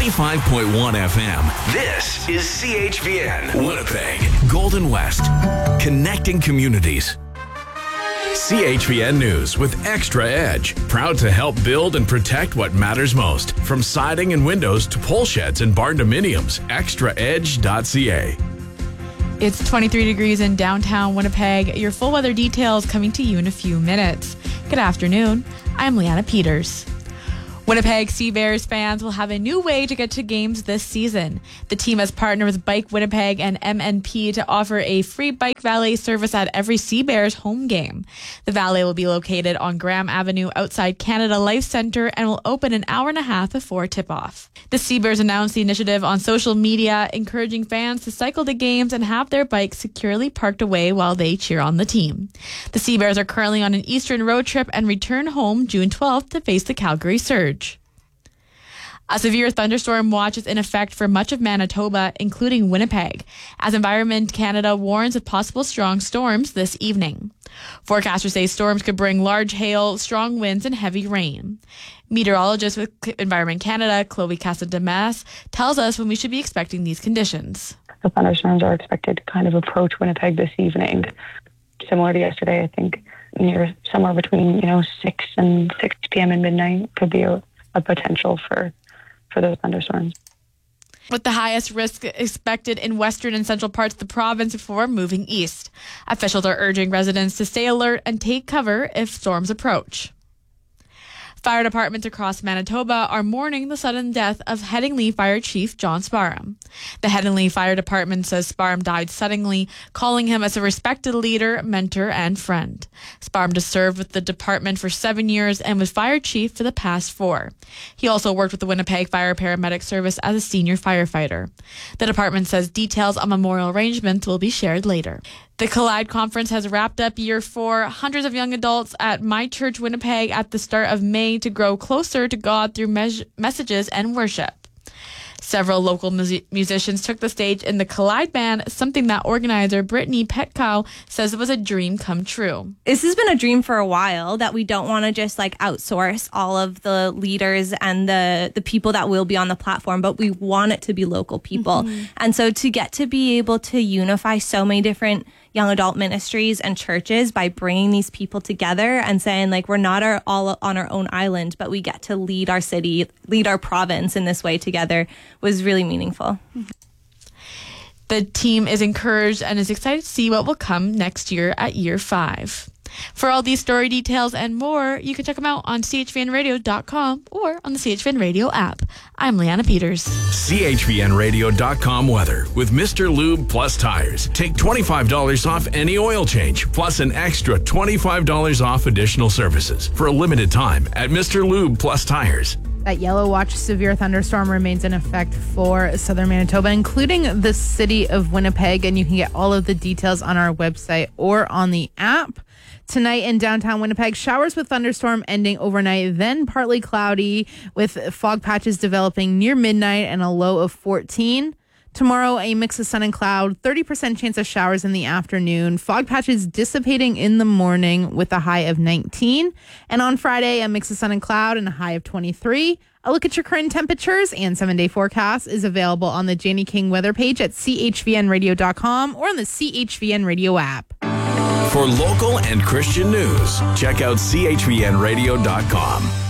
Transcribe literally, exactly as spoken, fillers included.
ninety-five point one F M. This is C H V N, Winnipeg, Golden West, connecting communities. C H V N News with Extra Edge, proud to help build and protect what matters most. From siding and windows to pole sheds and barn dominiums, extra edge dot c a. It's twenty-three degrees in downtown Winnipeg. Your full weather details coming to you in a few minutes. Good afternoon. I'm Leanna Peters. Winnipeg Sea Bears fans will have a new way to get to games this season. The team has partnered with Bike Winnipeg and M N P to offer a free bike valet service at every Sea Bears home game. The valet will be located on Graham Avenue outside Canada Life Centre and will open an hour and a half before tip-off. The Sea Bears announced the initiative on social media, encouraging fans to cycle to games and have their bikes securely parked away while they cheer on the team. The Sea Bears are currently on an Eastern road trip and return home June twelfth to face the Calgary Surge. A severe thunderstorm watch is in effect for much of Manitoba, including Winnipeg, as Environment Canada warns of possible strong storms this evening. Forecasters say storms could bring large hail, strong winds, and heavy rain. Meteorologist with Environment Canada, Chloe Casademas, tells us when we should be expecting these conditions. The thunderstorms are expected to kind of approach Winnipeg this evening. Similar to yesterday, I think near somewhere between, you know, six and six p.m. and midnight could be a, a potential for for those thunderstorms. With the highest risk expected in western and central parts of the province before moving east. Officials are urging residents to stay alert and take cover if storms approach. Fire departments across Manitoba are mourning the sudden death of Headingley Fire Chief John Sparham. The Headingley Fire Department says Sparham died suddenly, calling him as a respected leader, mentor, and friend. Sparham has served with the department for seven years and was fire chief for the past four. He also worked with the Winnipeg Fire Paramedic Service as a senior firefighter. The department says details on memorial arrangements will be shared later. The Collide Conference has wrapped up year four. Hundreds of young adults at My Church Winnipeg at the start of May to grow closer to God through mes- messages and worship. Several local mus- musicians took the stage in the Collide Band, something that organizer Brittany Petkow says was a dream come true. This has been a dream for a while, that we don't want to just like outsource all of the leaders and the, the people that will be on the platform, but we want it to be local people. Mm-hmm. And so to get to be able to unify so many different young adult ministries and churches by bringing these people together and saying like we're not our, all on our own island, but we get to lead our city, lead our province in this way together was really meaningful. The team is encouraged and is excited to see what will come next year at year five. For all these story details and more, you can check them out on c h v n radio dot com or on the C H V N Radio app. I'm Leanna Peters. c h v n radio dot com weather with Mister Lube Plus Tires. Take twenty-five dollars off any oil change, plus an extra twenty-five dollars off additional services for a limited time at Mister Lube Plus Tires. That yellow watch severe thunderstorm remains in effect for southern Manitoba, including the city of Winnipeg, and you can get all of the details on our website or on the app. Tonight in downtown Winnipeg, showers with thunderstorm ending overnight, then partly cloudy with fog patches developing near midnight and a low of fourteen. Tomorrow, a mix of sun and cloud, thirty percent chance of showers in the afternoon, fog patches dissipating in the morning with a high of nineteen. And on Friday, a mix of sun and cloud and a high of twenty-three. A look at your current temperatures and seven-day forecast is available on the Janie King weather page at c h v n radio dot com or on the C H V N Radio app. For local and Christian news, check out c h v n radio dot com.